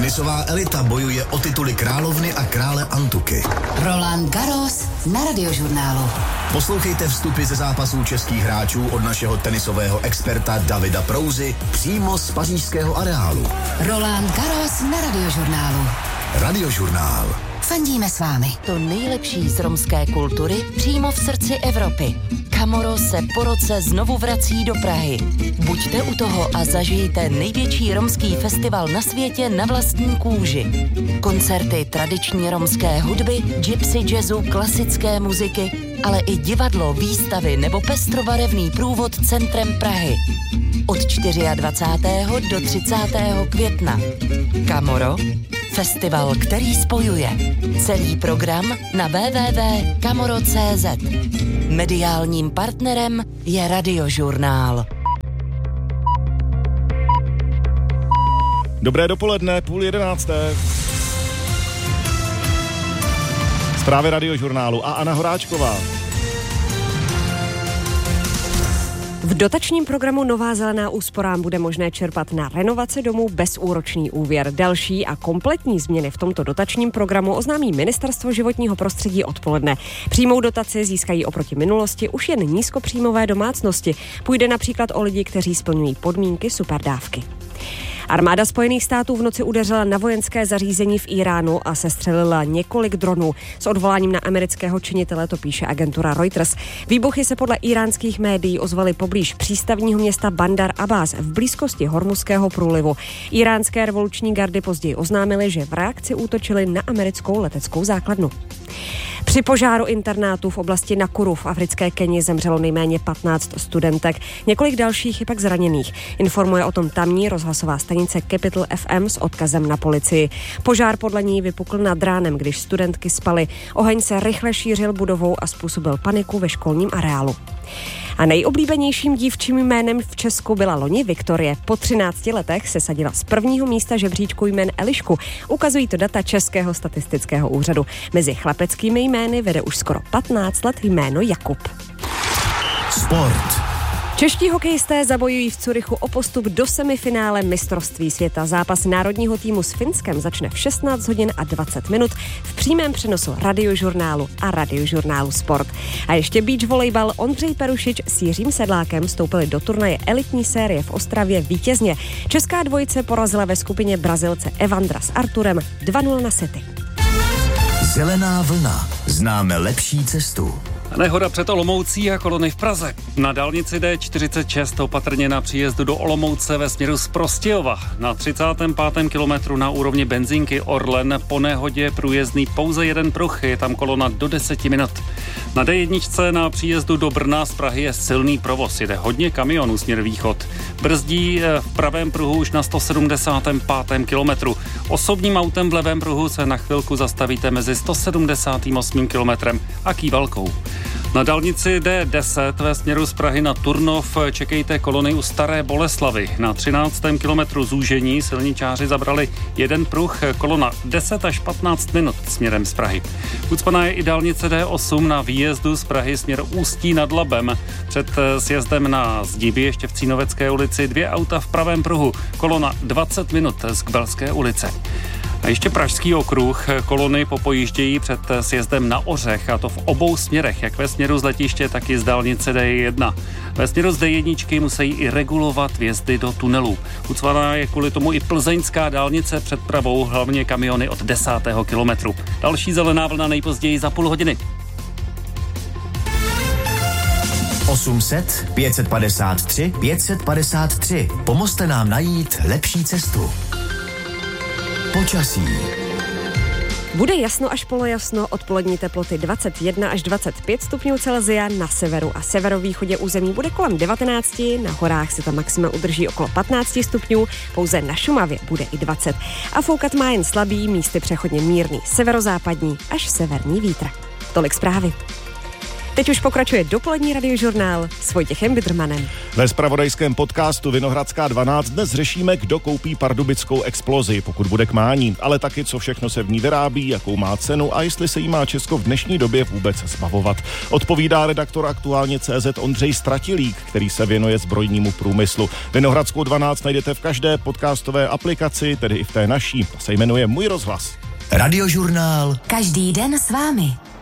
Tenisová elita bojuje o tituly královny a krále Antuky. Roland Garros na Radiožurnálu. Poslouchejte vstupy ze zápasů českých hráčů od našeho tenisového experta Davida Prouzy přímo z pařížského areálu. Roland Garros na Radiožurnálu. Radiožurnál. Fandíme s vámi. To nejlepší z romské kultury přímo v srdci Evropy. Camorro se po roce znovu vrací do Prahy. Buďte u toho a zažijte největší romský festival na světě na vlastní kůži. Koncerty tradiční romské hudby, gypsy jazzu, klasické muziky, ale i divadlo, výstavy nebo pestrobarevný průvod centrem Prahy. Od 24. do 30. května. Camorro, festival, který spojuje. Celý program na www.camorro.cz. Mediálním partnerem je Radiožurnál. Dobré dopoledne, 10:30. Zprávy Radiožurnálu a Anna Horáčková. V dotačním programu Nová zelená úsporám bude možné čerpat na renovace domů bezúročný úvěr. Další a kompletní změny v tomto dotačním programu oznámí Ministerstvo životního prostředí odpoledne. Přímou dotaci získají oproti minulosti už jen nízkopříjmové domácnosti. Půjde například o lidi, kteří splňují podmínky superdávky. Armáda Spojených států v noci udeřila na vojenské zařízení v Iránu a sestřelila několik dronů. S odvoláním na amerického činitele to píše agentura Reuters. Výbuchy se podle íránských médií ozvaly poblíž přístavního města Bandar Abbas v blízkosti Hormuzského průlivu. Iránské revoluční gardy později oznámily, že v reakci útočili na americkou leteckou základnu. Při požáru internátu v oblasti Nakuru v africké Keni zemřelo nejméně 15 studentek, několik dalších je pak zraněných. Informuje o tom tamní rozhlasová stanice Capital FM s odkazem na policii. Požár podle ní vypukl nad ránem, když studentky spaly. Oheň se rychle šířil budovou a způsobil paniku ve školním areálu. A nejoblíbenějším dívčím jménem v Česku byla loni Viktorie. Po 13 letech se sadila z prvního místa žebříčku jmén Elišku. Ukazují to data Českého statistického úřadu. Mezi chlapeckými jmény vede už skoro 15 let jméno Jakub. Sport. Čeští hokejisté zabojují v Curychu o postup do semifinále mistrovství světa. Zápas národního týmu s Finskem začne v 16 hodin a 20 minut v přímém přenosu Radiožurnálu a Radiožurnálu Sport. A ještě beach volejbal. Ondřej Perušič s Jiřím Sedlákem vstoupili do turnaje elitní série v Ostravě vítězně. Česká dvojice porazila ve skupině Brazilce Evandra s Arturem 2-0 na sety. Zelená vlna. Známe lepší cestu. Nehoda před Olomoucí a kolony v Praze. Na dálnici D46 opatrně na příjezdu do Olomouce ve směru z Prostějova. Na 35. kilometru na úrovni benzínky Orlen po nehodě průjezdný pouze jeden pruh, je tam kolona do 10 minut. Na D1 na příjezdu do Brna z Prahy je silný provoz, jede hodně kamionů směr východ. Brzdí v pravém pruhu už na 175. kilometru. Osobním autem v levém pruhu se na chvilku zastavíte mezi 178. kilometrem a Kývalkou. Na dálnici D10 ve směru z Prahy na Turnov čekejte kolony u Staré Boleslavy. Na 13. kilometru zúžení silničáři zabrali jeden pruh, kolona 10 až 15 minut směrem z Prahy. Ucpaná je i dálnice D8 na výjezdu z Prahy směr Ústí nad Labem. Před sjezdem na Zdiby ještě v Cínovecké ulici 2 auta v pravém pruhu, kolona 20 minut z Kbelské ulice. A ještě Pražský okruh, kolony popojíždějí před sjezdem na Ořech, a to v obou směrech, jak ve směru z letiště, tak i z dálnice D1. Ve směru z D1 musí i regulovat vjezdy do tunelů. Ucvaná je kvůli tomu i plzeňská dálnice před Pravou, hlavně kamiony od 10. kilometru. Další zelená vlna nejpozději za půl hodiny. 800 553 553. Pomozte nám najít lepší cestu. Počasí. Bude jasno až polojasno, odpolední teploty 21 až 25 stupňů Celsia, na severu a severovýchodě území bude kolem 19, na horách se ta maxima udrží okolo 15 stupňů, pouze na Šumavě bude i 20. A foukat má jen slabý, místy přechodně mírný severozápadní až severní vítr. Tolik zprávy. Teď už pokračuje dopolední radiožurnál s Vojtěchem Bidrmanem. Ve zpravodajském podcastu Vinohradská 12 dnes řešíme, kdo koupí pardubickou explozi, pokud bude k mání, ale taky, co všechno se v ní vyrábí, jakou má cenu a jestli se jí má Česko v dnešní době vůbec zbavovat. Odpovídá redaktor Aktuálně.cz Ondřej Stratilík, který se věnuje zbrojnímu průmyslu. Vinohradskou 12 najdete v každé podcastové aplikaci, tedy i v té naší. To se jmenuje Můj rozhlas. Radiožurnál. Každý den s vámi.